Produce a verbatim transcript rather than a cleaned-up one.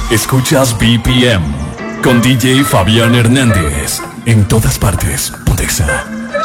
Escuchas B P M con D J Fabián Hernández. En todas partes, Pontexa.